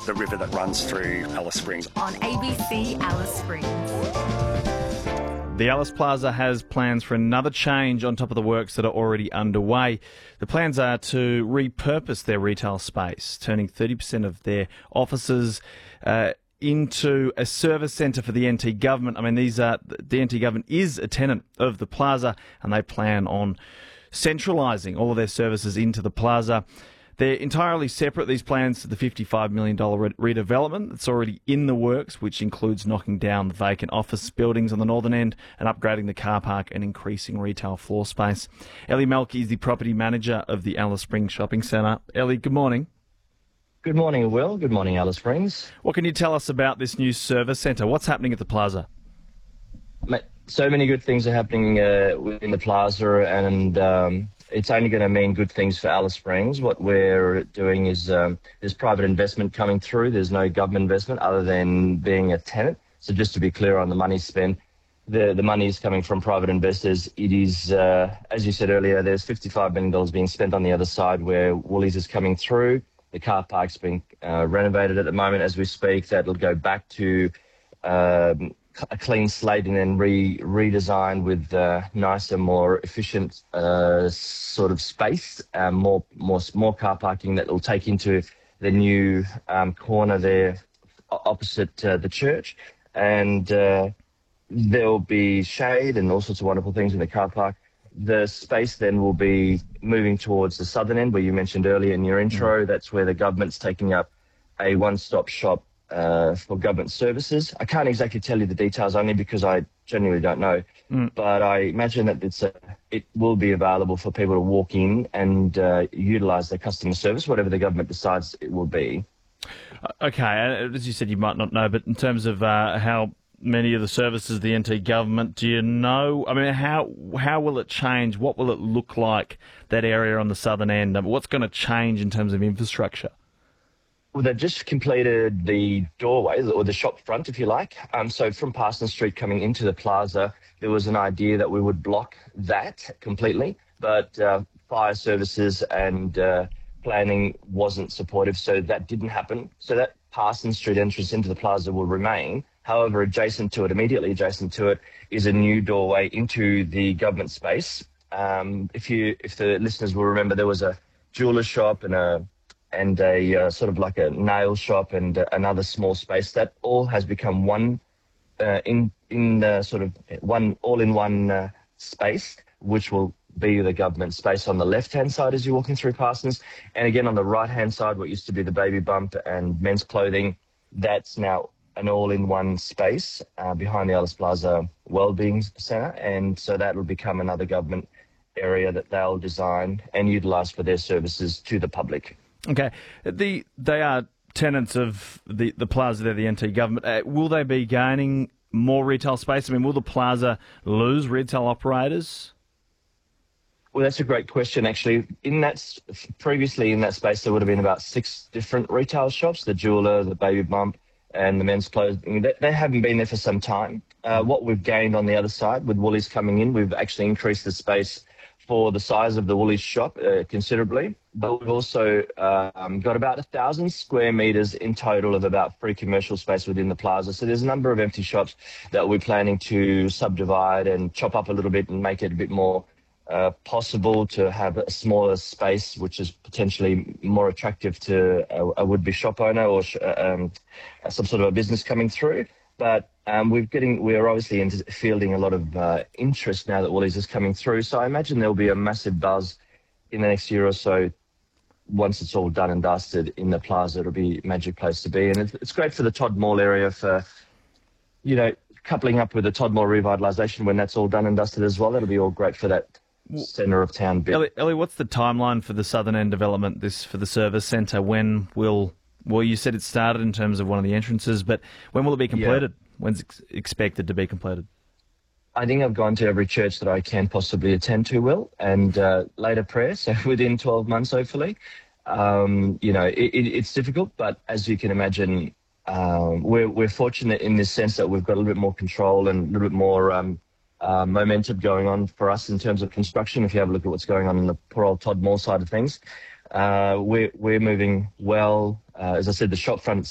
the river that runs through Alice Springs. On ABC Alice Springs. The Alice Plaza has plans for another change on top of the works that are already underway. The plans are to repurpose their retail space, turning 30% of their offices into a service centre for the NT government. I mean, the NT government is a tenant of the plaza, and they plan on centralising all of their services into the plaza. They're entirely separate, these plans, to the $55 million redevelopment that's already in the works, which includes knocking down the vacant office buildings on the northern end and upgrading the car park and increasing retail floor space. Ellie Melky is the property manager of the Alice Springs Shopping Centre. Ellie, good morning. Good morning, Will. Good morning, Alice Springs. What can you tell us about this new service centre? What's happening at the plaza? Mate, so many good things are happening within the plaza, and it's only going to mean good things for Alice Springs. What we're doing is there's private investment coming through. There's no government investment other than being a tenant. So just to be clear on the money spent, the money is coming from private investors. It is, as you said earlier, there's $55 million being spent on the other side where Woolies is coming through. The car park's being renovated at the moment as we speak. That'll go back to a clean slate and then redesigned with nicer, more efficient sort of space, more car parking that will take into the new corner there opposite the church. And there'll be shade and all sorts of wonderful things in the car park. The space then will be moving towards the southern end, where you mentioned earlier in your intro. That's where the government's taking up a one-stop shop for government services. I can't exactly tell you the details, only because I genuinely don't know. But I imagine that it will be available for people to walk in and utilise their customer service, whatever the government decides it will be. Okay, as you said, you might not know, but in terms of how many of the services of the NT government, do you know? I mean, how will it change? What will it look like, that area on the southern end? What's going to change in terms of infrastructure? Well, they've just completed the doorway, or the shop front, if you like. So from Parsons Street coming into the plaza, there was an idea that we would block that completely, but fire services and planning wasn't supportive, so that didn't happen. So that Parsons Street entrance into the plaza will remain. However, immediately adjacent to it, is a new doorway into the government space. If the listeners will remember, there was a jeweller shop and a sort of like a nail shop and another small space. That all has become one all-in-one space, which will be the government space on the left-hand side as you're walking through Parsons. And again, on the right-hand side, what used to be the baby bump and men's clothing, that's now an all-in-one space behind the Alice Plaza Wellbeing Centre. And so that will become another government area that they'll design and utilise for their services to the public. Okay. They are tenants of the plaza there, the NT government. Will they be gaining more retail space? I mean, will the plaza lose retail operators? Well, that's a great question, actually. Previously in that space, there would have been about 6 different retail shops: the jeweller, the baby bump, and the men's clothing. They haven't been there for some time. What we've gained on the other side with Woolies coming in, we've actually increased the space for the size of the Woolies shop considerably. But we've also got about 1,000 square metres in total of about free commercial space within the plaza. So there's a number of empty shops that we're planning to subdivide and chop up a little bit and make it a bit more possible to have a smaller space, which is potentially more attractive to a would-be shop owner or some sort of a business coming through. But we're obviously fielding a lot of interest now that Woolies is coming through. So I imagine there'll be a massive buzz in the next year or so. Once it's all done and dusted in the plaza, it'll be a magic place to be. And it's great for the Todd Mall area for, coupling up with the Todd Mall revitalisation when that's all done and dusted as well. That'll be all great for that centre of town bit. Ellie, what's the timeline for the southern end development, for the service centre? When will, you said it started in terms of one of the entrances, but when will it be completed? Yeah. When's it expected to be completed? I think I've gone to every church that I can possibly attend to, Will, and laid a prayer, so within 12 months, hopefully. It's difficult, but as you can imagine, we're fortunate in this sense that we've got a little bit more control and a little bit more momentum going on for us in terms of construction. If you have a look at what's going on in the poor old Todd Mall side of things, we're moving well. As I said, the shop front